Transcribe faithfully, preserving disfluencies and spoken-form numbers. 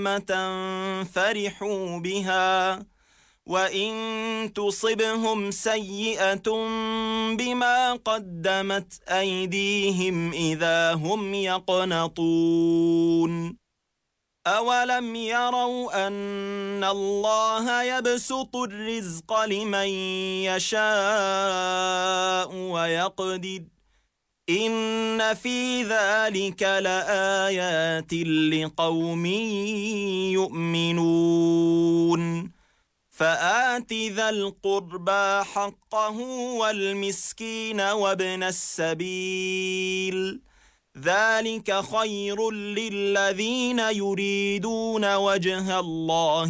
فرحوا بها وإن تصبهم سيئة بما قدمت أيديهم إذا هم يقنطون أولم يروا أن الله يبسط الرزق لمن يشاء ويقدر إن في ذلك لآيات لقوم يؤمنون فآت ذا القربى حقه والمسكين وابن السبيل ذلك خير للذين يريدون وجه الله